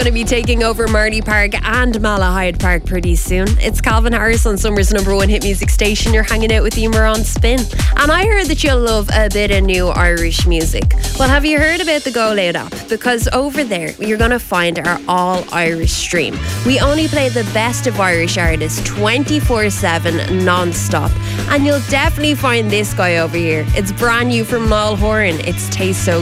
Going to be taking over Marty Park and Malahide Park pretty soon. It's Calvin Harris on Summer's #1 hit music station. You're hanging out with Emer on Spin. And I heard that you'll love a bit of new Irish music. Well, have you heard about the Go Loud app? Because over there, you're going to find our all Irish stream. We only play the best of Irish artists 24/7 non-stop. And you'll definitely find this guy over here. It's brand new from Niall Horan. It's Taste So